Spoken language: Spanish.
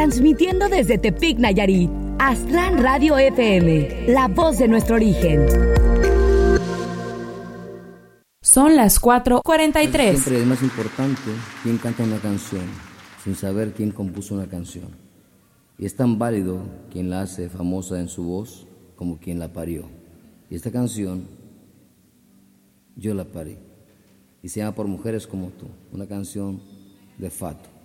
Transmitiendo desde Tepic, Nayarit, Aztlán Radio FM, la voz de nuestro origen. Son las 4:43. Siempre es más importante quién canta una canción, sin saber quién compuso una canción. Y es tan válido quien la hace famosa en su voz como quien la parió. Y esta canción, yo la parí. Y se llama Por Mujeres Como Tú, una canción de Fato.